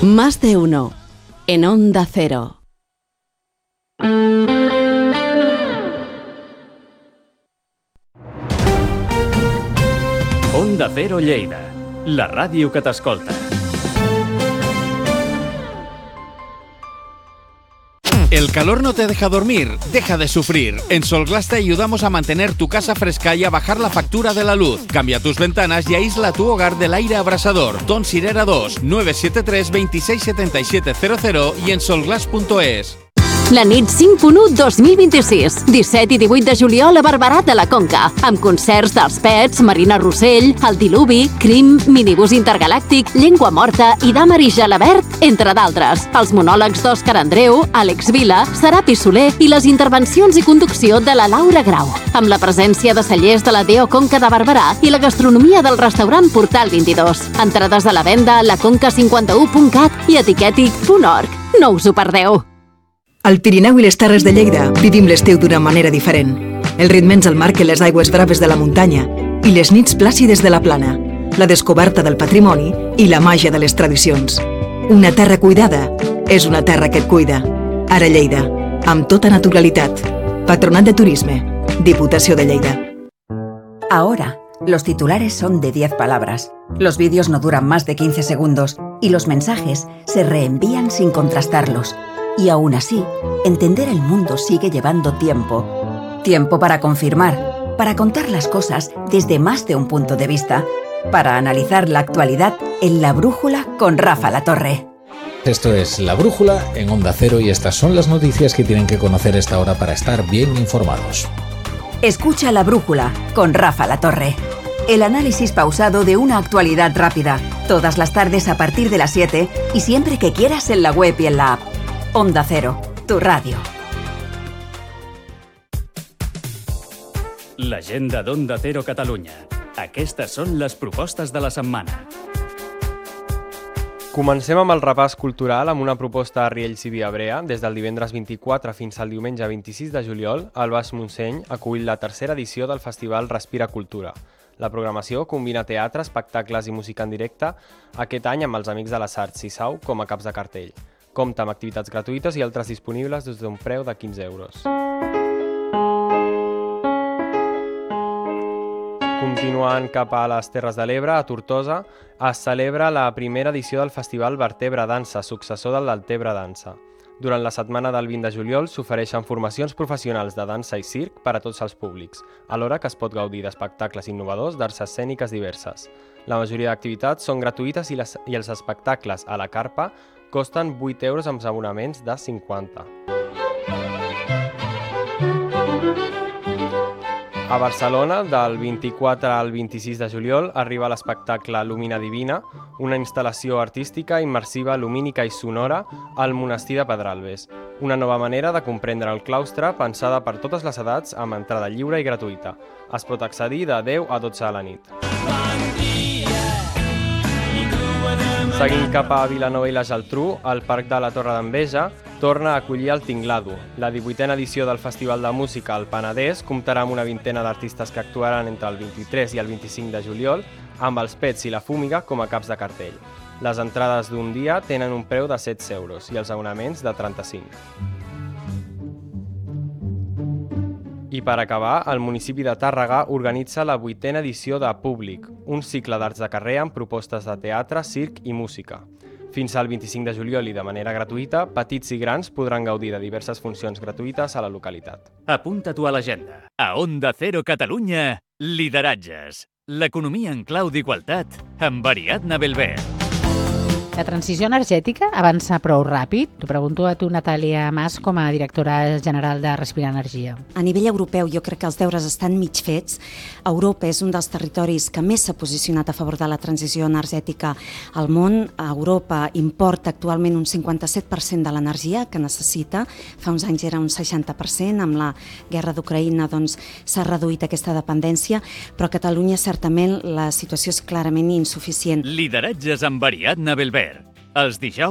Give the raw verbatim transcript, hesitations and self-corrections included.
Más de uno. En Onda Cero. Onda Cero Lleida, la ràdio que t'escolta. El calor no te deja dormir, deja de sufrir. En Solglass te ayudamos a mantener tu casa fresca y a bajar la factura de la luz. Cambia tus ventanas y aísla tu hogar del aire abrasador. Ton Sirera dos, nueve siete tres, veintiséis setenta y siete cero cero y en solglass punto es. La nit cinc punt u dos mil vint-i-sis, disset i divuit de juliol a Barberà de la Conca, amb concerts dels Pets, Marina Rossell, El Diluvi, Crim, Minibús Intergalàctic, Llengua Morta i Damer i Gelabert, entre d'altres. Els monòlegs d'Òscar Andreu, Àlex Vila, Serapi Soler i les intervencions i conducció de la Laura Grau, amb la presència de cellers de la Deo Conca de Barberà i la gastronomia del restaurant Portal vint-i-dos. Entrades a la venda a la conca cinquanta u punt cat i etiquetic punt org. No us ho perdeu! Al Pirineu i les Terres de Lleida vivim l'estiu d'una manera diferent. El ritme ens el marquen les aigües braves de la muntanya i les nits plàcides de la plana, la descoberta del patrimoni i la màgia de les tradicions. Una terra cuidada és una terra que et cuida. Ara Lleida, amb tota naturalitat. Patronat de Turisme, Diputació de Lleida. Ahora, los titulares son de diez palabras. Los vídeos no duran más de quince segundos y los mensajes se reenvían sin contrastarlos. Y aún así, entender el mundo sigue llevando tiempo. Tiempo para confirmar, para contar las cosas desde más de un punto de vista, para analizar la actualidad en La Brújula con Rafa Latorre. Esto es La Brújula en Onda Cero y estas son las noticias que tienen que conocer a esta hora para estar bien informados. Escucha La Brújula con Rafa Latorre. El análisis pausado de una actualidad rápida, todas las tardes a partir de las siete y siempre que quieras en la web y en la app. Onda Cero, tu ràdio. L'agenda d'Onda Cero Catalunya. Aquestes són les propostes de la setmana. Comencem amb el repàs cultural amb una proposta a Riells i Viabrea. Des del divendres vint-i-quatre fins al diumenge vint-i-sis de juliol, el Baix Montseny acull la tercera edició del festival Respira Cultura. La programació combina teatre, espectacles i música en directe, aquest any amb els Amics de les Arts Sisau com a caps de cartell. Compta amb activitats gratuïtes i altres disponibles des d'un preu de quinze euros. Continuant cap a les Terres de l'Ebre, a Tortosa, es celebra la primera edició del Festival Vertebra Dansa, successor del Deltebre Dansa. Durant la setmana del vint de juliol s'ofereixen formacions professionals de dansa i circ per a tots els públics, alhora que es pot gaudir d'espectacles innovadors d'arts escèniques diverses. La majoria d'activitats són gratuïtes i, les, i els espectacles a la carpa costen vuit euros amb abonaments de cinquanta. A Barcelona, del vint-i-quatre al vint-i-sis de juliol, arriba l'espectacle Lumina Divina, una instal·lació artística immersiva, lumínica i sonora al monestir de Pedralbes. Una nova manera de comprendre el claustre pensada per totes les edats amb entrada lliure i gratuïta. Es pot accedir de deu a dotze a la nit. Seguint cap a Vilanova i la Geltrú, el Parc de la Torre d'Enveja torna a acollir el Tinglado. La divuitena edició del Festival de Música al Penedès comptarà amb una vintena d'artistes que actuaran entre el vint-i-tres i el vint-i-cinc de juliol, amb els Pets i la Fúmiga com a caps de cartell. Les entrades d'un dia tenen un preu de setze euros i els abonaments de trenta-cinc. I per acabar, el municipi de Tàrrega organitza la vuitena edició de Públic, un cicle d'arts de carrer amb propostes de teatre, circ i música. Fins al vint-i-cinc de juliol i de manera gratuïta, petits i grans podran gaudir de diverses funcions gratuïtes a la localitat. Apunta-t'ho a l'agenda. A Onda Cero Catalunya, lideratges. L'economia en clau d'igualtat amb Ariadna Belbert. La transició energètica avança prou ràpid? T'ho pregunto a tu, Natàlia Mas, com a directora general de Respira Energia. A nivell europeu jo crec que els deures estan mig fets. Europa és un dels territoris que més s'ha posicionat a favor de la transició energètica al món. Europa importa actualment un cinquanta-set per cent de l'energia que necessita. Fa uns anys era un seixanta per cent. Amb la guerra d'Ucraïna doncs, s'ha reduït aquesta dependència, però a Catalunya certament la situació és clarament insuficient. Lideratges amb Ariadna Belbert. Els dijous